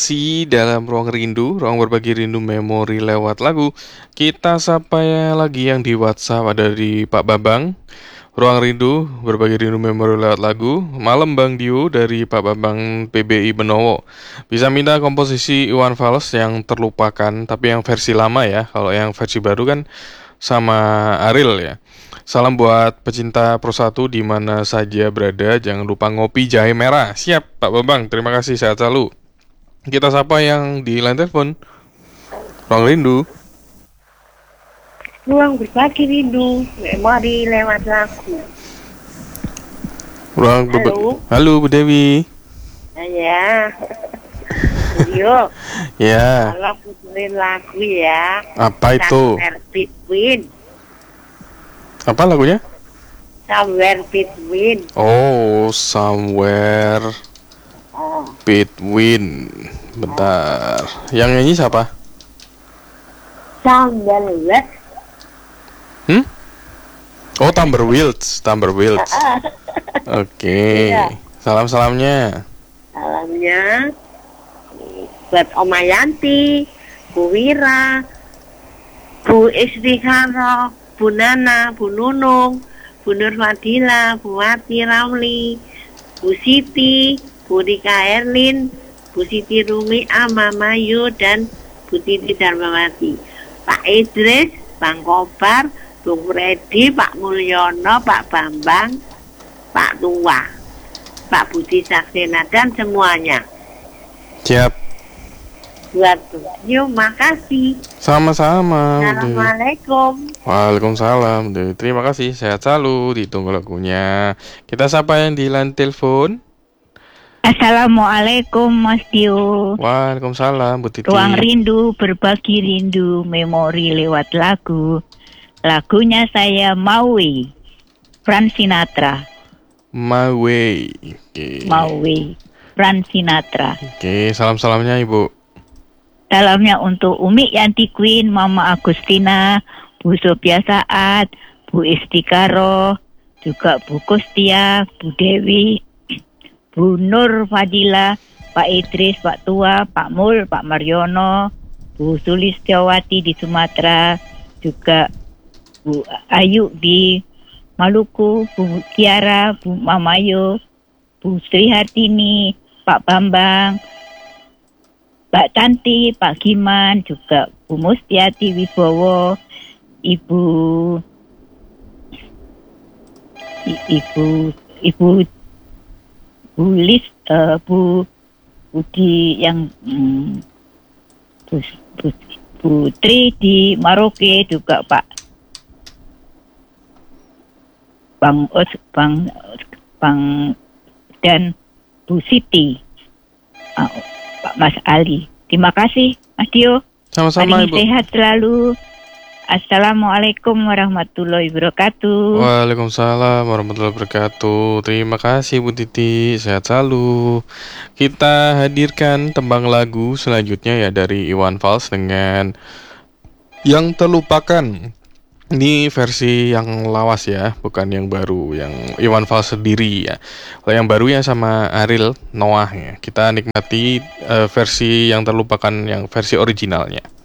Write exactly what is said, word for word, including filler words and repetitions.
Si dalam ruang rindu, ruang berbagi rindu memori lewat lagu. Kita sapa ya lagi yang di WhatsApp ada di Pak Bambang. Ruang rindu berbagi rindu memori lewat lagu. Malam Bang Dio dari Pak Bambang P B I Benowo. Bisa minta komposisi Iwan Fals yang terlupakan, tapi yang versi lama ya. Kalau yang versi baru kan sama Ariel ya. Salam buat pecinta Pro satu di mana saja berada. Jangan lupa ngopi jahe merah. Siap Pak Bambang, terima kasih, sehat selalu. Kita sapa yang di line telepon. Ruang rindu. Ruang berbagi rindu memori lewat lagu. Ruang berba- Halo. Halo Bu Dewi. Ya. Yuk. Ya. Kalau puterin lagu ya. Apa itu? Somewhere Between. Apa lagunya? Somewhere Between. Oh, Somewhere Oh. Between. Bentar. Yang nyanyi siapa? Somewhere. Hmm? Oh, Tamberwilds, Tamberwilds. Oke. Iya. Salam-salamnya. Salamnya buat Oma Yanti, Bu Wira, Bu Istikharah, Bu Nana, Bu Nunung, Bu Nur Fadila, Bu Wati Ramli, Bu Siti, Bu Rika Erlin, Bu Siti Rumi, Ama Mayu, dan Bu Titi Darmawati. Pak Idris, Bang Kobar, Bung Freddy, Pak Mulyono, Pak Bambang, Pak Tua, Pak Budi Saksena, dan semuanya. Siap. Buat yuk, makasih. Sama-sama. Bu Dewi. Assalamualaikum. Waalaikumsalam. Bu Dewi. Terima kasih. Sehat selalu. Ditunggu lagunya. Kita sapa yang di line telepon. Assalamualaikum Mas Dio. Waalaikumsalam Bu Titi. Ruang rindu berbagi rindu memori lewat lagu. Lagunya saya Maui, Frank Sinatra. My Way. Oke. Maui, Frank Sinatra. Oke, salam-salamnya Ibu. Salamnya untuk Umi Yanti Queen, Mama Agustina, Bu Sophia Saat, Bu Istikharah, juga Bu Kustia, Bu Dewi, Bu Nur Fadila, Pak Idris, Pak Tua, Pak Mul, Pak Mariono, Bu Sulistiawati di Sumatera, juga Bu Ayu di Maluku, Bu Kiara, Bu Mamayo, Bu Sri Hartini, Pak Bambang, Mbak Tanti, Pak Giman, juga Bu Mustiati Wibowo, Ibu I- Ibu Ibu Bu Lis, uh, Bu Budi yang hmm, Bu, Bu, Putri di Maroke, juga Pak Bang Os, Bang Bang dan Bu Siti, uh, Pak Mas Ali. Terima kasih Mas Dio. Sama-sama Hari Ibu. sehat selalu. Assalamualaikum warahmatullahi wabarakatuh. Waalaikumsalam warahmatullahi wabarakatuh. Terima kasih Bu Titi. Sehat selalu. Kita hadirkan tembang lagu selanjutnya ya dari Iwan Fals dengan Yang Terlupakan. Ini versi yang lawas ya, bukan yang baru, yang Iwan Fals sendiri ya. Kalau yang baru ya sama Ariel Noah ya. Kita nikmati uh, versi Yang Terlupakan, yang versi originalnya.